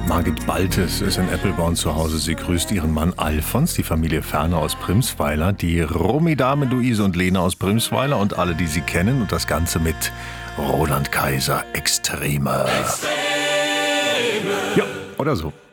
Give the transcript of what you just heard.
Margit Baltes ist in Eppelborn zu Hause. Sie grüßt ihren Mann Alfons, die Familie Ferner aus Primsweiler, die Romy-Dame Luise und Lena aus Primsweiler und alle, die sie kennen. Und das Ganze mit Roland Kaiser Extreme. Ja, oder so.